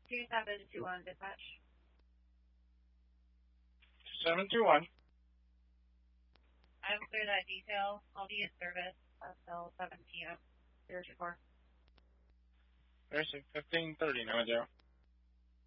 2721 dispatch. 2721. I will clear that detail. I'll be in service until 7 p.m. 024. There's 1530 now, 0.